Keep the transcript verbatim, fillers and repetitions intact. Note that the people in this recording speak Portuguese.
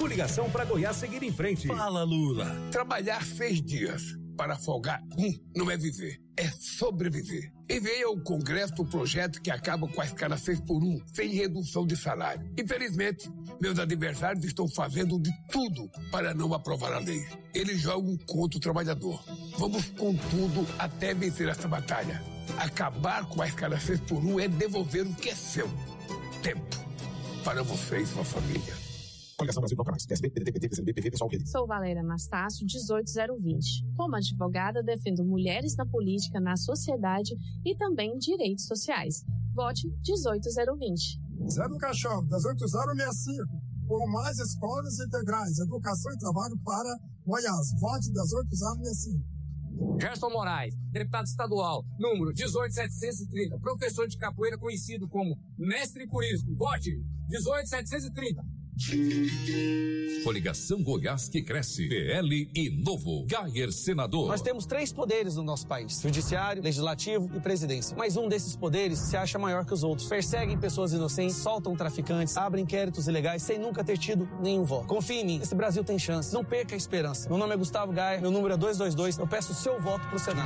Coligação para Goiás seguir em frente. Fala, Lula. Trabalhar seis dias para folgar um não é viver, é sobreviver. Enviei ao Congresso o projeto que acaba com a escala seis por um, sem redução de salário. Infelizmente, meus adversários estão fazendo de tudo para não aprovar a lei. Eles jogam contra o trabalhador. Vamos com tudo até vencer essa batalha. Acabar com a escala seis por um é devolver o que é seu. Tempo para você e sua família. Coligação Brasil Procurados, P S B, P D T, P T, P C D B, P V, Pessoal, Rede. Sou Valéria Mastácio, dezoito zero vinte. Como advogada, defendo mulheres na política, na sociedade e também direitos sociais. Vote dezoito zero vinte. Zé do Caixão, dezoito zero sessenta e cinco. Por mais escolas integrais, educação e trabalho para Goiás. Vote dezoito zero sessenta e cinco. Gerson Moraes, deputado estadual, número dezoito setecentos e trinta, professor de capoeira conhecido como Mestre Curisco. Vote dezoito setecentos e trinta. Coligação Goiás que cresce. P L e Novo. Gayer, senador. Nós temos três poderes no nosso país: judiciário, legislativo e presidência. Mas um desses poderes se acha maior que os outros. Perseguem pessoas inocentes, soltam traficantes, abrem inquéritos ilegais sem nunca ter tido nenhum voto. Confie em mim, esse Brasil tem chance. Não perca a esperança. Meu nome é Gustavo Gayer, meu número é duzentos e vinte e dois. Eu peço o seu voto pro Senado.